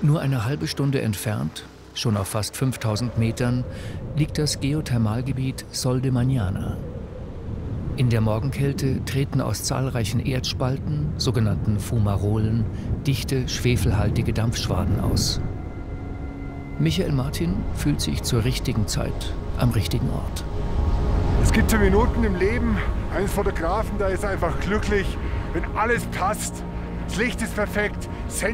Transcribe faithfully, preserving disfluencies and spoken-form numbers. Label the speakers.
Speaker 1: Nur eine halbe Stunde entfernt, schon auf fast fünftausend Metern, liegt das Geothermalgebiet Sol de Mañana. In der Morgenkälte treten aus zahlreichen Erdspalten, sogenannten Fumarolen, dichte, schwefelhaltige Dampfschwaden aus. Michael Martin fühlt sich zur richtigen Zeit am richtigen Ort.
Speaker 2: Es gibt so Minuten im Leben eines Fotografen, da ist einfach glücklich, wenn alles passt. Das Licht ist perfekt,